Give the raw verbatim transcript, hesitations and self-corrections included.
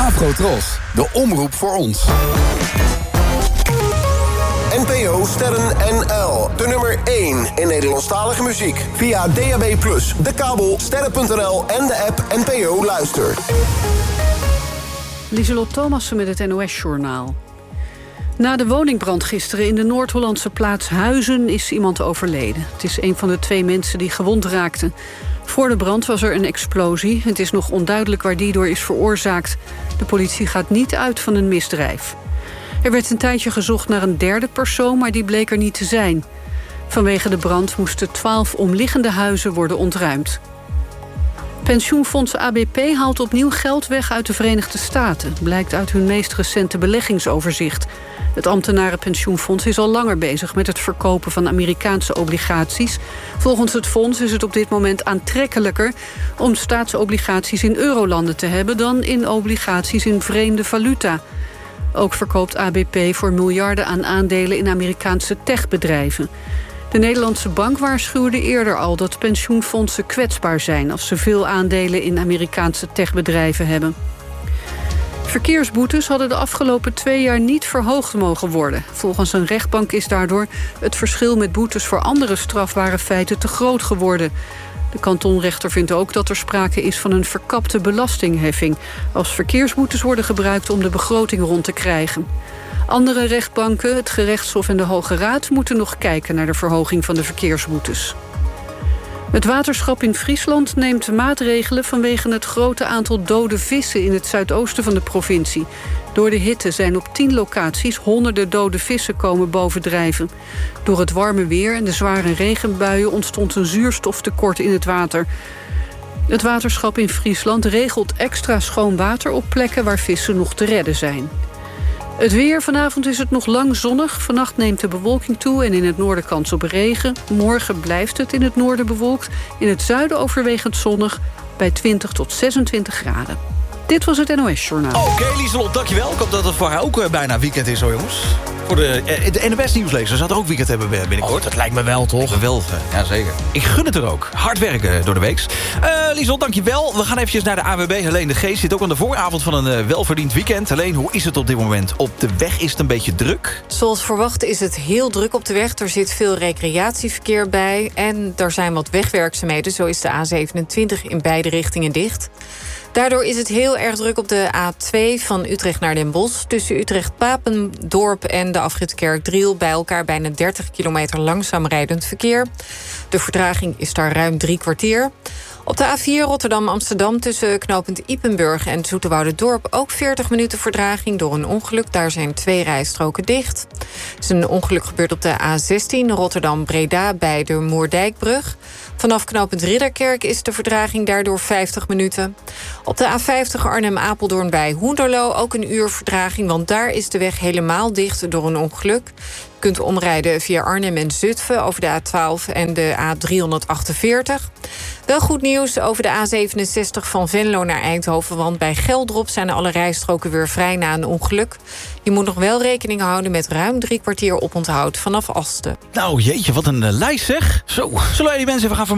Afrotros, de omroep voor ons. N P O Sterren N L, de nummer één in Nederlandstalige muziek. Via D A B plus, de kabel, sterren punt n l en de app N P O Luister. Lieselot Thomassen met het N O S-journaal. Na de woningbrand gisteren in de Noord-Hollandse plaats Huizen is iemand overleden. Het is een van de twee mensen die gewond raakten. Voor de brand was er een explosie. Het is nog onduidelijk waar die door is veroorzaakt. De politie gaat niet uit van een misdrijf. Er werd een tijdje gezocht naar een derde persoon, maar die bleek er niet te zijn. Vanwege de brand moesten twaalf omliggende huizen worden ontruimd. Pensioenfonds A B P haalt opnieuw geld weg uit de Verenigde Staten. Blijkt uit hun meest recente beleggingsoverzicht. Het ambtenarenpensioenfonds is al langer bezig met het verkopen van Amerikaanse obligaties. Volgens het fonds is het op dit moment aantrekkelijker om staatsobligaties in eurolanden te hebben dan in obligaties in vreemde valuta. Ook verkoopt A B P voor miljarden aan aandelen in Amerikaanse techbedrijven. De Nederlandse bank waarschuwde eerder al dat pensioenfondsen kwetsbaar zijn als ze veel aandelen in Amerikaanse techbedrijven hebben. Verkeersboetes hadden de afgelopen twee jaar niet verhoogd mogen worden. Volgens een rechtbank is daardoor het verschil met boetes voor andere strafbare feiten te groot geworden. De kantonrechter vindt ook dat er sprake is van een verkapte belastingheffing als verkeersboetes worden gebruikt om de begroting rond te krijgen. Andere rechtbanken, het gerechtshof en de Hoge Raad moeten nog kijken naar de verhoging van de verkeersboetes. Het waterschap in Friesland neemt maatregelen vanwege het grote aantal dode vissen in het zuidoosten van de provincie. Door de hitte zijn op tien locaties honderden dode vissen komen bovendrijven. Door het warme weer en de zware regenbuien ontstond een zuurstoftekort in het water. Het waterschap in Friesland regelt extra schoon water op plekken waar vissen nog te redden zijn. Het weer, vanavond is het nog lang zonnig. Vannacht neemt de bewolking toe en in het noorden kans op regen. Morgen blijft het in het noorden bewolkt. In het zuiden overwegend zonnig bij twintig tot zesentwintig graden. Dit was het N O S-journaal. Oké, okay, Lieselot, dankjewel. Ik hoop dat het voor haar ook uh, bijna weekend is, hoor, jongens. Voor de, uh, de N O S-nieuwslezer zou er ook weekend hebben binnenkort. Oh, dat lijkt me wel, toch? Wel, uh, ja, zeker. Ik gun het er ook. Hard werken door de week. Uh, Lieselot, dankjewel. We gaan eventjes naar de A W B. Helene de Geest zit ook aan de vooravond van een uh, welverdiend weekend. Helene, hoe is het op dit moment? Op de weg is het een beetje druk? Zoals verwacht is het heel druk op de weg. Er zit veel recreatieverkeer bij. En er zijn wat wegwerkzaamheden. Zo is de A zevenentwintig in beide richtingen dicht. Daardoor is het heel erg druk op de A twee van Utrecht naar Den Bosch. Tussen Utrecht-Papendorp en de afrit Kerkdriel bij elkaar bijna dertig kilometer langzaam rijdend verkeer. De vertraging is daar ruim drie kwartier. Op de A vier Rotterdam-Amsterdam tussen knooppunt Ypenburg en Zoeterwoude-dorp ook veertig minuten vertraging door een ongeluk. Daar zijn twee rijstroken dicht. Er is een ongeluk gebeurd op de A zestien Rotterdam-Breda bij de Moerdijkbrug. Vanaf knooppunt Ridderkerk is de vertraging daardoor vijftig minuten. Op de A vijftig Arnhem-Apeldoorn bij Hoenderloo ook een uur vertraging, want daar is de weg helemaal dicht door een ongeluk. Je kunt omrijden via Arnhem en Zutphen over de A twaalf en de A driehonderdachtenveertig. Wel goed nieuws over de A zevenenzestig van Venlo naar Eindhoven, want bij Geldrop zijn alle rijstroken weer vrij na een ongeluk. Je moet nog wel rekening houden met ruim drie kwartier oponthoud vanaf Asten. Nou, jeetje, wat een uh, lijst zeg. Zo, zullen wij die mensen even gaan vermaken?